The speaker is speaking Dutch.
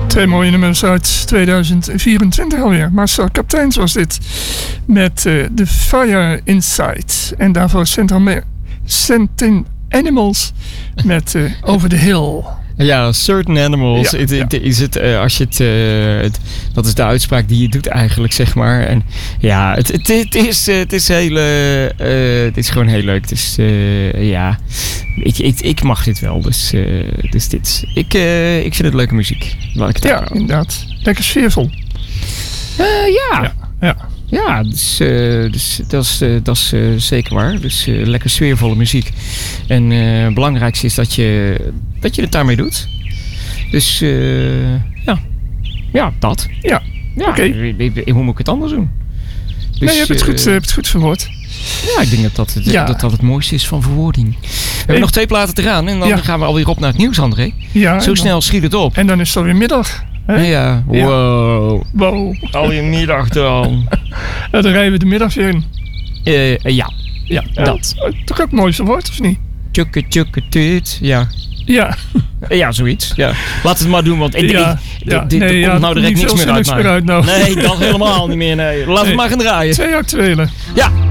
Twee mooie nummers uit 2024 alweer. Marcel Kapteins was dit met The Fire Inside. En daarvoor Sentin Animals met Over the Hill. Ja, Certain Animals. Ja, Is het, als je dat is de uitspraak die je doet eigenlijk, zeg maar. En ja, het is gewoon heel leuk. Dus ja, ik mag dit wel. Dus ik vind het leuke muziek. Laat ik het ja, inderdaad. Lekker sfeervol. Ja. Ja, dus dat is zeker waar. Dus lekker sfeervolle muziek. En het belangrijkste is dat je het daarmee doet. Dus ja, dat. Ja, oké. Hoe moet ik het anders doen? Dus, nee, je hebt het goed verwoord. Ja, ik denk dat het mooiste is van verwoording. We hebben nog 2 platen te gaan. En dan gaan we alweer op naar het nieuws, André. Ja, zo snel schiet het op. En dan is het alweer middag. Ja, wow. Al je middag dan. Dan rijden we de middag weer in. Ja, dat. Toch ook mooi zo'n woord, of niet? Tjukke, ja. Ja. Ja, zoiets. Ja. Laat het maar doen, want dit komt nou direct niks meer uit mij. Nou. Nee, dat helemaal niet meer. Nee. Laten we maar gaan draaien. 2 actuele. Ja.